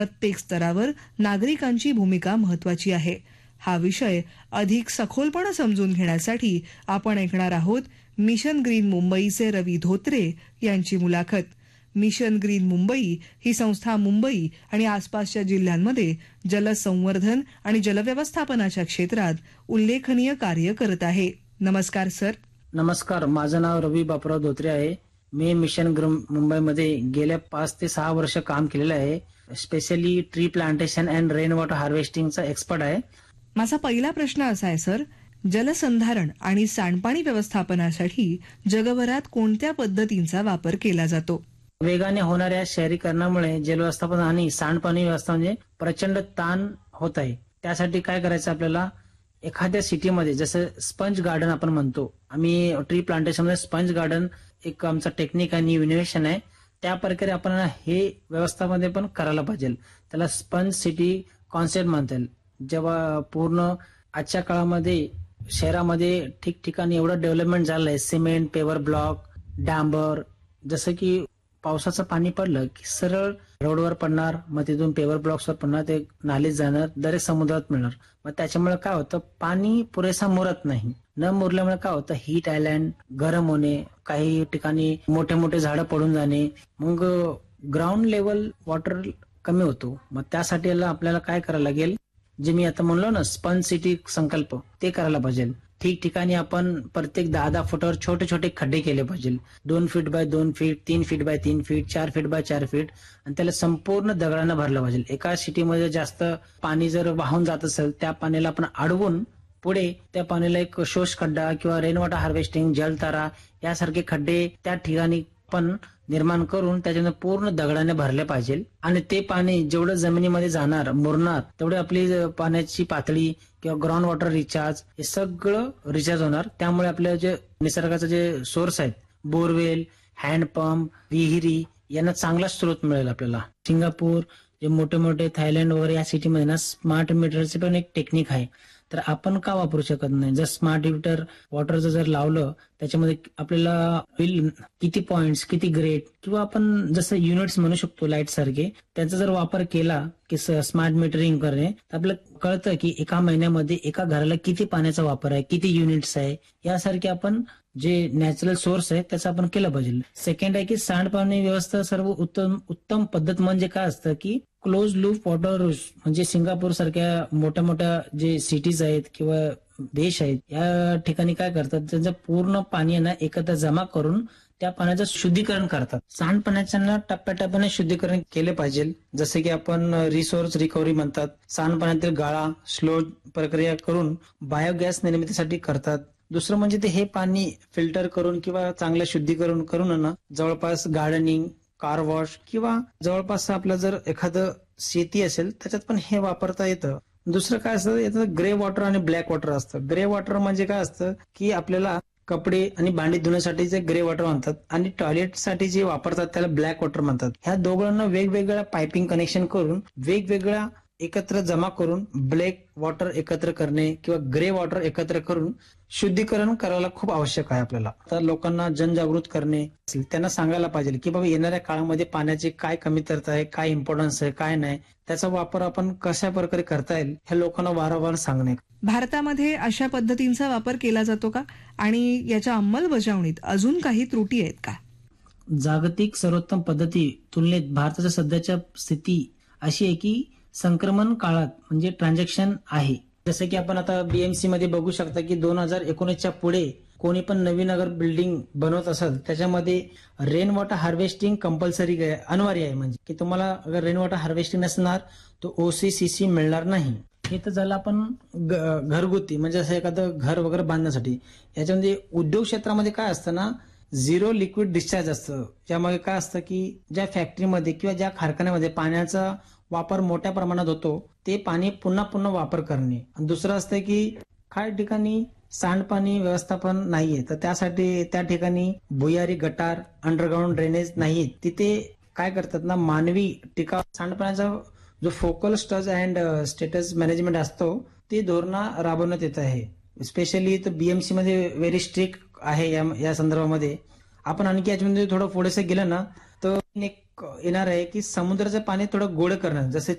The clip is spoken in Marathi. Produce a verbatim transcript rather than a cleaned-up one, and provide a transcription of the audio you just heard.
प्रत्येक स्तरावर नागरिकांची भूमिका महत्वाची आहे. हा विषय अधिक सखोलपणे समजून घेण्यासाठी आपण ऐकणार आहोत मिशन ग्रीन मुंबईचे रवी धोत्रे यांची मुलाखत. मिशन ग्रीन मुंबई ही संस्था मुंबई आणि आसपासच्या जिल्ह्यांमध्ये जलसंवर्धन आणि जलव्यवस्थापनाच्या क्षेत्रात उल्लेखनीय कार्य करत आहे. नमस्कार सर. नमस्कार, माझं नाव रवी बापराव धोत्रे आहे. मी मिशन ग्रीन मुंबईमध्ये गेल्या पाच ते सहा वर्ष काम केलेलं आहे. Specially tree plantation and rain water हार्वेस्टिंगचा expert आहे. माझा पहिला प्रश्न असा आहे सर, जलसंधारण आणि सांडपाणी व्यवस्थापनासाठी जगभरात कोणत्या पद्धतींचा वापर केला जातो? वेगाने होणाऱ्या शहरीकरणामुळे जलव्यवस्थापन आणि सांडपाणी व्यवस्था म्हणजे प्रचंड ताण होत आहे. त्यासाठी काय करायचं आपल्याला, एखाद्या सिटीमध्ये जसं स्पंज गार्डन आपण म्हणतो, आम्ही ट्री प्लांटेशन मध्ये स्पंज गार्डन एक आमचा टेक्निक आणि इनोव्हेशन आहे. त्या प्रकारे आपण हे व्यवस्थामध्ये पण करायला पाहिजे. त्याला स्पंज सिटी कॉन्सेप्ट म्हणता येईल. जेव्हा पूर्ण आजच्या काळामध्ये शहरामध्ये ठिकठिकाणी एवढं डेव्हलपमेंट झालंय, सिमेंट, पेवर ब्लॉक, डांबर, जसं की पावसाचं पाणी पडलं की सरळ रोडवर पडणार, मग तिथून पेवर ब्लॉक्सवर पडणार, ते नालीत जाणार, डायरेक्ट समुद्रात मिळणार. मग त्याच्यामुळे काय होतं, पाणी पुरेसा मुरत नाही. न मुरल्यामुळे काय होतं, हीट आयलँड, गरम होणे, काही ठिकाणी मोठे मोठे झाडं पडून जाणे, मग ग्राउंड लेवल वॉटर कमी होतो. मग त्यासाठी आपल्याला काय करायला लागेल, जे मी आता म्हणलो ना स्पंज सिटी संकल्प, ते करायला पाहिजे. ठिकठिकाणी आपण प्रत्येक दहा दहा फुटावर छोटे छोटे खड्डे केले पाहिजे. दोन फीट बाय दोन फीट, तीन फीट बाय तीन फीट, चार फीट बाय चार फीट, आणि त्याला संपूर्ण दगडानं भरलं पाहिजे. एका सिटीमध्ये जास्त पाणी जर वाहून जात असेल, त्या पाण्याला आपण अडवून पुढे त्या पाण्याला एक शोष खड्डा किंवा रेन वॉटर हार्वेस्टिंग, जलतारा यासारखे खड्डे त्या ठिकाणी पण निर्माण करून त्याच्यानं पूर्ण दगडाने भरले पाहिजे. आणि ते पाणी जेवढं जमिनीमध्ये जाणार, मुरणार, तेवढे आपली पाण्याची पातळी किंवा ग्राउंड वॉटर रिचार्ज हे सगळं रिचार्ज होणार. त्यामुळे आपल्या जे निसर्गाचे जे सोर्स आहेत, बोरवेल, हँडपंप, विहिरी, यांना चांगला स्रोत मिळेल आपल्याला. सिंगापूर, जे मोठे मोठे थायलंड वगैरे या सिटीमध्ये ना स्मार्ट मीटरचे पण एक टेक्निक आहे. तर आपण का वापरू शकत नाही? जर स्मार्ट मीटर वॉटरचं जर लावलं, त्याच्यामध्ये आपल्याला बिल किती पॉइंट्स, किती ग्रेड, किंवा आपण जसं युनिट्स म्हणू शकतो लाईट सारखे, त्यांचा जर वापर केला की स्मार्ट मीटरिंग करणे, तर आपल्याला कळतं की एका महिन्यामध्ये एका घराला किती पाण्याचा वापर आहे, किती युनिट्स आहे. यासारखे आपण जे नॅचरल सोर्स आहे त्याचा आपण केलं पाहिजे. सेकंड आहे की सांडपाणी व्यवस्था सर्व उत्तम उत्तम पद्धत म्हणजे काय असतं की क्लोज लूप वॉटर यूज, म्हणजे सिंगापूर सारख्या मोठ्या मोठ्या जे सिटीज आहेत किंवा देश आहेत, या ठिकाणी काय करतात, त्यांचं पूर्ण पाणी ना एकत्र जमा करून त्या पाण्याचं शुद्धीकरण करतात. सांडपाण्याचं टप्प्याटप्प्याने शुद्धीकरण केले पाहिजे. जसे की आपण रिसोर्स रिकव्हरी म्हणतात. सांडपाण्यातील गाळा स्लो प्रक्रिया करून बायोगॅस निर्मितीसाठी करतात. दुसरं म्हणजे ते हे पाणी फिल्टर करून किंवा चांगलं शुद्धीकरण करून ना जवळपास गार्डनिंग, कार वॉश, किंवा जवळपास आपलं जर एखादं शेती असेल त्याच्यात पण हे वापरता येतं. दुसरं काय असतं, याचं ग्रे वॉटर आणि ब्लॅक वॉटर असतं. ग्रे वॉटर म्हणजे काय असतं की आपल्याला कपडे आणि भांडी धुण्यासाठी जे ग्रे वॉटर म्हणतात, आणि टॉयलेट साठी जे वापरतात त्याला ब्लॅक वॉटर म्हणतात. ह्या दोघांना वेगवेगळ्या पाइपिंग कनेक्शन करून वेगवेगळ्या एकत्र जमा करून ब्लॅक वॉटर एकत्र करणे किंवा ग्रे वॉटर एकत्र करून शुद्धीकरण करायला खूप आवश्यक आहे आपल्याला. तर लोकांना जनजागृत करणे, त्यांना सांगायला पाहिजे की बाबा येणाऱ्या काळामध्ये पाण्याची काय कमतरता आहे, काय इम्पॉर्टन्स आहे, काय नाही, त्याचा वापर आपण कशा प्रकारे करता येईल हे लोकांना वारंवार सांगणे. भारतामध्ये अशा पद्धतींचा वापर केला जातो का, आणि याच्या अंमलबजावणीत अजून काही त्रुटी आहेत का? जागतिक सर्वोत्तम पद्धती तुलनेत भारताच्या सध्याच्या स्थिती अशी आहे की संक्रमण काळात म्हणजे ट्रान्झॅक्शन आहे. जसं की आपण आता बीएमसी मध्ये बघू शकता की दोन हजार एकोणीसच्या पुढे कोणी पण नवीन अगर बिल्डिंग बनवत असेल त्याच्यामध्ये रेन वॉटर हार्वेस्टिंग कंपल्सरी अनिवार्य आहे. म्हणजे की तुम्हाला अगर रेन वॉटर हार्वेस्टिंग नसणार तर ओसीसीसी मिळणार नाही. हे तर झालं आपण घरगुती, म्हणजे असं एखादं घर वगैरे बांधण्यासाठी. याच्यामध्ये उद्योग क्षेत्रामध्ये काय असतं ना, झिरो लिक्विड डिस्चार्ज असतं. ज्यामध्ये काय असतं की ज्या फॅक्टरीमध्ये किंवा ज्या कारखान्यामध्ये पाण्याचा वापर मोठ्या प्रमाणात होतो ते पाणी पुन्हा पुन्हा वापर करणे. दुसरं असतं की काही ठिकाणी सांडपाणी व्यवस्थापन नाहीये, तर त्यासाठी त्या ठिकाणी भुयारी गटार, अंडरग्राउंड ड्रेनेज नाहीत. तिथे काय करतात ना, मानवी टिकाव सांडपाण्याचा जो focal stage and status management असतो ते धोरण राबवण्यात येत आहे. स्पेशली तर बीएमसी मध्ये व्हेरी स्ट्रिक्ट आहे या, या संदर्भामध्ये. आपण आणखी याच्यामध्ये थोडं पुढेसे गेलं ना तर एक क- येणार आहे की समुद्राचं पाणी थोडं गोड करणं, जसे